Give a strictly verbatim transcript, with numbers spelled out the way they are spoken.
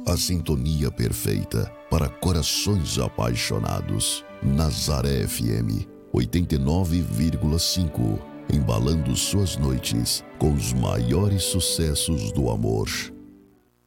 A sintonia perfeita para corações apaixonados. Nazaré F M oitenta e nove vírgula cinco, embalando suas noites com os maiores sucessos do amor.